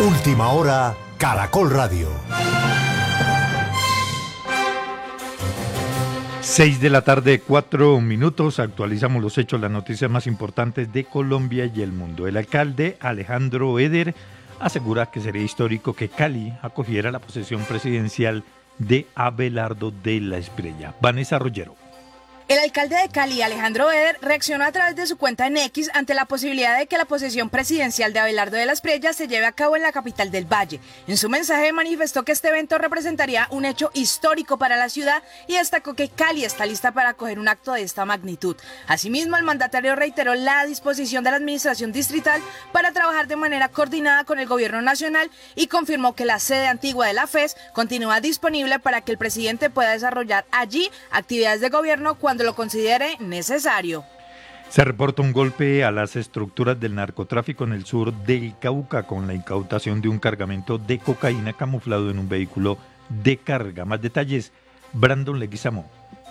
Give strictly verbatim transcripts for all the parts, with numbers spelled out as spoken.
Última hora, Caracol Radio. Seis de la tarde, cuatro minutos. Actualizamos los hechos, las noticias más importantes de Colombia y el mundo. El alcalde Alejandro Eder asegura que sería histórico que Cali acogiera la posesión presidencial de Abelardo de la Espriella. Vanessa Rollero. El alcalde de Cali, Alejandro Eder, reaccionó a través de su cuenta en X ante la posibilidad de que la posesión presidencial de Abelardo de la Espriella se lleve a cabo en la capital del Valle. En su mensaje manifestó que este evento representaría un hecho histórico para la ciudad y destacó que Cali está lista para acoger un acto de esta magnitud. Asimismo, el mandatario reiteró la disposición de la administración distrital para trabajar de manera coordinada con el gobierno nacional y confirmó que la sede antigua de la F E S continúa disponible para que el presidente pueda desarrollar allí actividades de gobierno cuando lo considere necesario. Se reporta un golpe a las estructuras del narcotráfico en el sur del Cauca con la incautación de un cargamento de cocaína camuflado en un vehículo de carga. Más detalles, Brandon Leguizamo.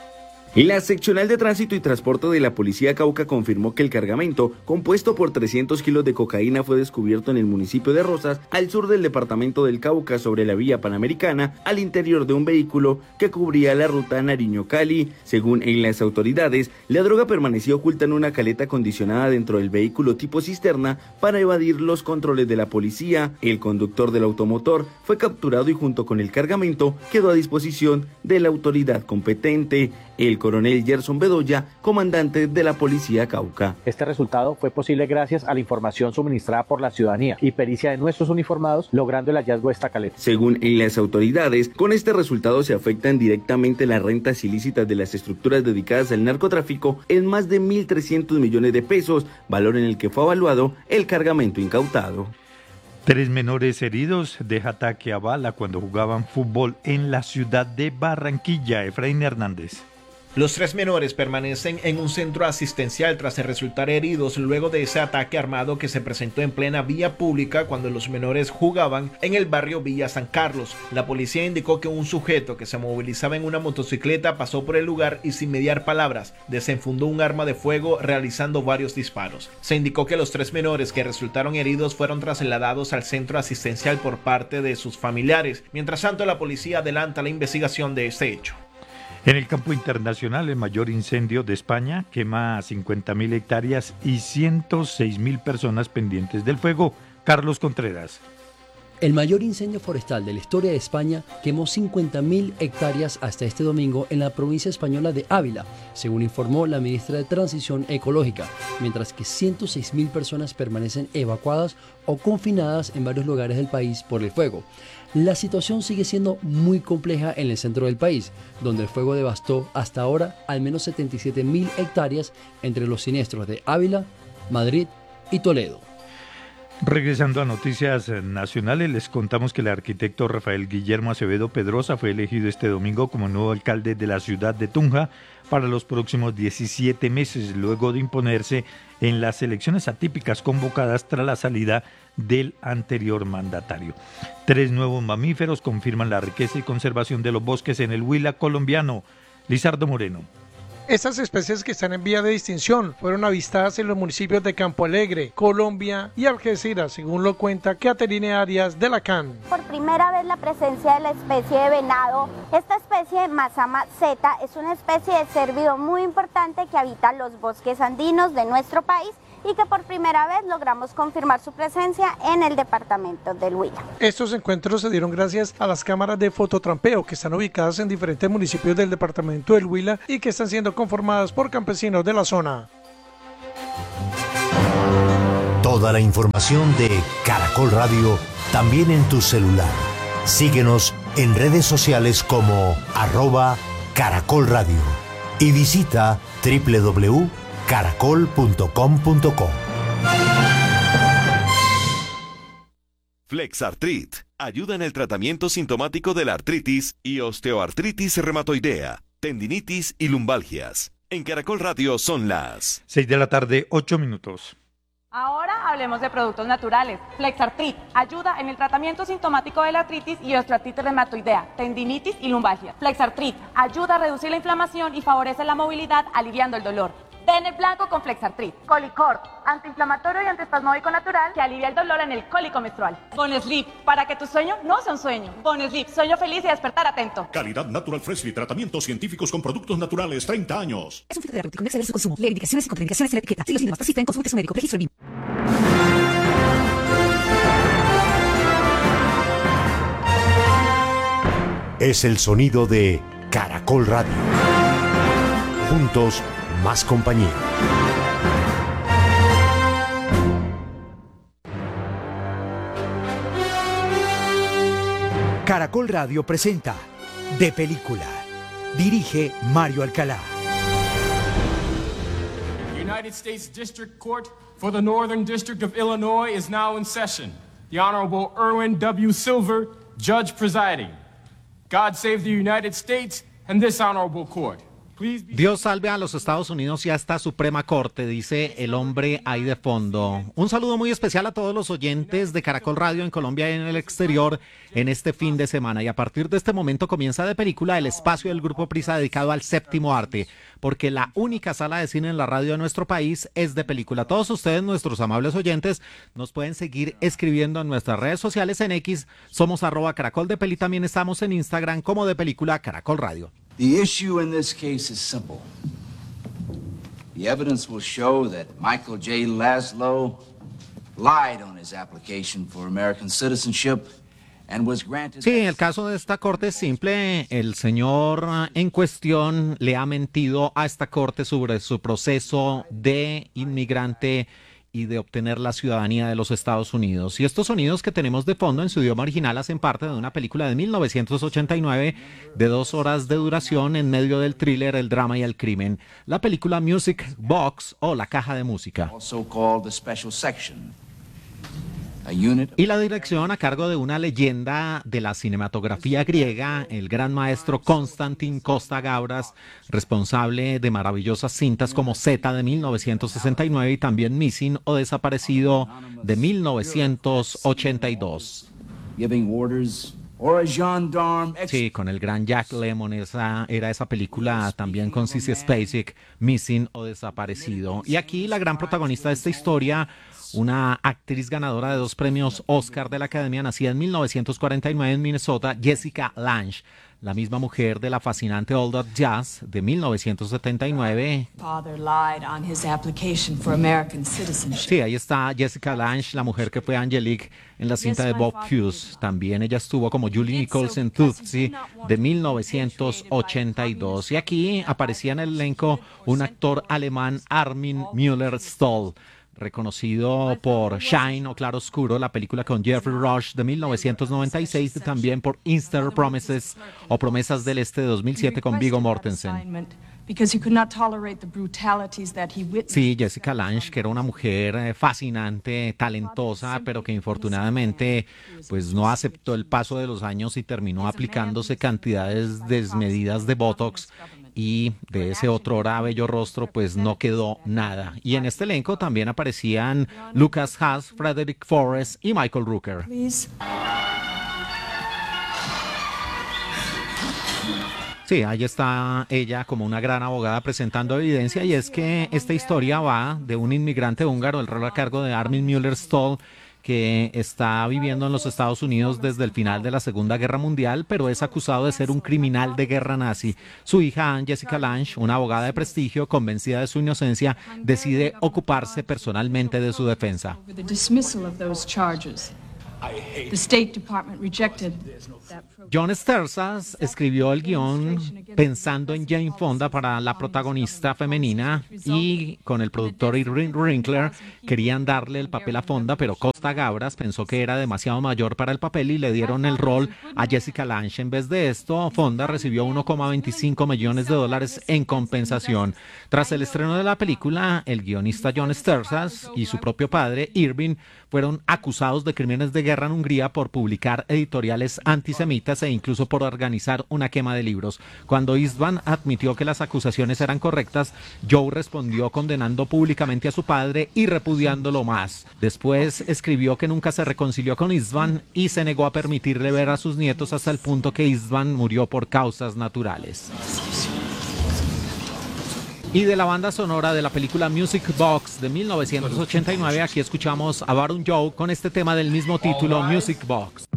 La seccional de tránsito y transporte de la policía Cauca confirmó que el cargamento, compuesto por trescientos kilos de cocaína, fue descubierto en el municipio de Rosas, al sur del departamento del Cauca, sobre la vía panamericana, al interior de un vehículo que cubría la ruta Nariño-Cali. Según en las autoridades, la droga permaneció oculta en una caleta acondicionada dentro del vehículo tipo cisterna para evadir los controles de la policía. El conductor del automotor fue capturado y junto con el cargamento quedó a disposición de la autoridad competente. El coronel Gerson Bedoya, comandante de la policía Cauca. Este resultado fue posible gracias a la información suministrada por la ciudadanía y pericia de nuestros uniformados, logrando el hallazgo de esta caleta. Según las autoridades, con este resultado se afectan directamente las rentas ilícitas de las estructuras dedicadas al narcotráfico en más de mil trescientos millones de pesos, valor en el que fue evaluado el cargamento incautado. Tres menores heridos de ataque a bala cuando jugaban fútbol en la ciudad de Barranquilla. Efraín Hernández. Los tres menores permanecen en un centro asistencial tras resultar heridos luego de ese ataque armado que se presentó en plena vía pública cuando los menores jugaban en el barrio Villa San Carlos. La policía indicó que un sujeto que se movilizaba en una motocicleta pasó por el lugar y sin mediar palabras desenfundó un arma de fuego realizando varios disparos. Se indicó que los tres menores que resultaron heridos fueron trasladados al centro asistencial por parte de sus familiares. Mientras tanto, la policía adelanta la investigación de este hecho. En el campo internacional, el mayor incendio de España quema cincuenta mil hectáreas y ciento seis mil personas pendientes del fuego. Carlos Contreras. El mayor incendio forestal de la historia de España quemó cincuenta mil hectáreas hasta este domingo en la provincia española de Ávila, según informó la ministra de Transición Ecológica, mientras que ciento seis mil personas permanecen evacuadas o confinadas en varios lugares del país por el fuego. La situación sigue siendo muy compleja en el centro del país, donde el fuego devastó hasta ahora al menos setenta y siete mil hectáreas entre los siniestros de Ávila, Madrid y Toledo. Regresando a noticias nacionales, les contamos que el arquitecto Rafael Guillermo Acevedo Pedrosa fue elegido este domingo como nuevo alcalde de la ciudad de Tunja para los próximos diecisiete meses, luego de imponerse en las elecciones atípicas convocadas tras la salida del anterior mandatario. Tres nuevos mamíferos confirman la riqueza y conservación de los bosques en el Huila colombiano. Lizardo Moreno. Estas especies que están en vía de extinción fueron avistadas en los municipios de Campo Alegre, Colombia y Algeciras, según lo cuenta Caterine Arias de la C A N. Por primera vez la presencia de la especie de venado. Esta especie, Mazama zeta, es una especie de cérvido muy importante que habita los bosques andinos de nuestro país y que por primera vez logramos confirmar su presencia en el departamento del Huila. Estos encuentros se dieron gracias a las cámaras de fototrampeo que están ubicadas en diferentes municipios del departamento del Huila y que están siendo conformadas por campesinos de la zona. Toda la información de Caracol Radio también en tu celular. Síguenos en redes sociales como arroba Caracol Radio y visita doble u doble u doble u punto caracol punto com punto co. Flexartrit ayuda en el tratamiento sintomático de la artritis y osteoartritis reumatoidea, tendinitis y lumbalgias. En Caracol Radio son las seis de la tarde, ocho minutos. Ahora hablemos de productos naturales. Flexartrit ayuda en el tratamiento sintomático de la artritis y osteoartritis reumatoidea, tendinitis y lumbalgia. Flexartrit ayuda a reducir la inflamación y favorece la movilidad, aliviando el dolor. Bene Blanco con Flexartrit. Colicort, antiinflamatorio y antiespasmódico natural. Que alivia el dolor en el cólico menstrual. Bonesleep, para que tu sueño no sea un sueño. Bonesleep, sueño feliz y despertar atento. Calidad Natural Freshly, tratamientos científicos con productos naturales, treinta años. Es un fitoterapéutico, no exceder su consumo. Lee indicaciones y contraindicaciones en la etiqueta. Si los síntomas persisten, consulte a su médico. Registro B I M. Es el sonido de Caracol Radio. Juntos, más compañía. Caracol Radio presenta De Película. Dirige Mario Alcalá. The United States District Court for the Northern District of Illinois is now in session. The Honorable Erwin W. Silver, Judge presiding. God save the United States and this honorable court. Dios salve a los Estados Unidos y a esta Suprema Corte, dice el hombre ahí de fondo. Un saludo muy especial a todos los oyentes de Caracol Radio en Colombia y en el exterior en este fin de semana. Y a partir de este momento comienza De Película, el espacio del Grupo Prisa dedicado al séptimo arte, porque la única sala de cine en la radio de nuestro país es De Película. Todos ustedes, nuestros amables oyentes, nos pueden seguir escribiendo en nuestras redes sociales. En X somos arroba Caracol de Peli, también estamos en Instagram como De Película Caracol Radio. The issue in this case is simple. The evidence will show that Michael J. Laszlo lied on his application for American citizenship and was granted... Sí, el caso de esta corte es simple. El señor en cuestión le ha mentido a esta corte sobre su proceso de inmigrante y de obtener la ciudadanía de los Estados Unidos. Y estos sonidos que tenemos de fondo en su idioma original hacen parte de una película de mil novecientos ochenta y nueve de dos horas de duración en medio del thriller, el drama y el crimen. La película Music Box o La Caja de Música. Also called the Special Section. Y la dirección a cargo de una leyenda de la cinematografía griega, el gran maestro Konstantin Costa-Gavras, responsable de maravillosas cintas como Z de mil novecientos sesenta y nueve y también Missing o Desaparecido de mil novecientos ochenta y dos. Sí, con el gran Jack Lemmon, esa era esa película también con Sissy Spacek, Missing o Desaparecido. Y aquí la gran protagonista de esta historia, una actriz ganadora de dos premios Oscar de la Academia, nacida en mil novecientos cuarenta y nueve en Minnesota, Jessica Lange, la misma mujer de la fascinante All That Jazz de mil novecientos setenta y nueve. Sí, ahí está Jessica Lange, la mujer que fue Angelique en la cinta de Bob Hughes. También ella estuvo como Julie Nichols en Tootsie de mil novecientos ochenta y dos. Y aquí aparecía en el elenco un actor alemán, Armin Müller-Stahl, reconocido por Shine o Claro Oscuro, la película con Jeffrey Rush de mil novecientos noventa y seis, y también por Easter Promises o Promesas del Este de dos mil siete con Viggo Mortensen. Sí, Jessica Lange, que era una mujer fascinante, talentosa, pero que infortunadamente pues no aceptó el paso de los años y terminó aplicándose cantidades desmedidas de Botox, y de ese otrora bello rostro pues no quedó nada. Y en este elenco también aparecían Lucas Haas, Frederick Forrest y Michael Rooker. Sí, ahí está ella como una gran abogada presentando evidencia, y es que esta historia va de un inmigrante húngaro, el rol a cargo de Armin Müller-Stahl, que está viviendo en los Estados Unidos desde el final de la Segunda Guerra Mundial, pero es acusado de ser un criminal de guerra nazi. Su hija, Anne Jessica Lange, una abogada de prestigio, convencida de su inocencia, decide ocuparse personalmente de su defensa. John Sterzas escribió el guión pensando en Jane Fonda para la protagonista femenina, y con el productor Irving Winkler querían darle el papel a Fonda, pero Costa-Gavras pensó que era demasiado mayor para el papel y le dieron el rol a Jessica Lange. En vez de esto, Fonda recibió uno coma veinticinco millones de dólares en compensación. Tras el estreno de la película, el guionista John Sterzas y su propio padre, Irving, fueron acusados de crímenes de guerra en Hungría por publicar editoriales antisemitas e incluso por organizar una quema de libros. Cuando Istvan admitió que las acusaciones eran correctas, Joe respondió condenando públicamente a su padre y repudiándolo más. Después escribió que nunca se reconcilió con Istvan y se negó a permitirle ver a sus nietos hasta el punto que Istvan murió por causas naturales. Y de la banda sonora de la película Music Box de mil novecientos ochenta y nueve, aquí escuchamos a Baron Joe con este tema del mismo título, Music Box.